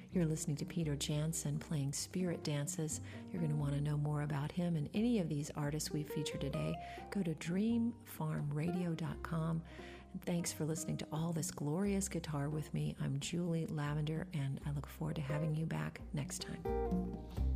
You're listening to Peter Jansen playing Spirit Dances. You're going to want to know more about him and any of these artists we've featured today. Go to dreamfarmradio.com. And thanks for listening to all this glorious guitar with me. I'm Julie Lavender, and I look forward to having you back next time.